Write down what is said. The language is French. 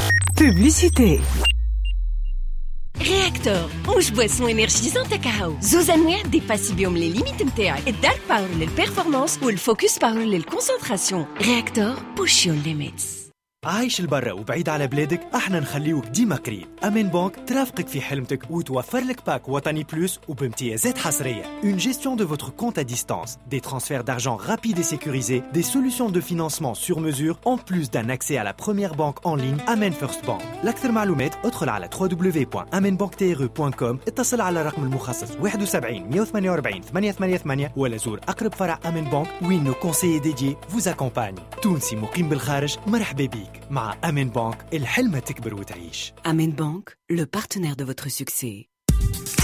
Publicité. رياكتور موش بواسون انرجيزون تاع زوز انواع ديباسي بيهم لي ليميت نتاعك. الدارك باور للبيرفورمانس والفوكس باور للكونسنتراسيون. رياكتور بوش يور ليميتس. عايش البرا وبعيد على بلادك، احنا نخليوك ديما قريب. أمين بانك ترافقك في حلمتك وتوفر لك باك وطني بلوس وبامتيازات حصرية. Une gestion de votre compte à distance, des transferts d'argent rapides et sécurisés, des solutions de financement sur mesure, en plus d'un accès à la première banque en ligne Amen First Bank. لأكثر معلومات ادخل على www.amenbanktre.com، اتصل على الرقم المخصص 71 148 888 ولا زور أقرب فرع أمين بانك وين nos conseillers dédiés vous accompagnent. تونسي مقيم بالخارج، مرحبا بيك. مع أمين بانك الحلمة تكبر وتعيش. Amen Bank, le partenaire de votre succès.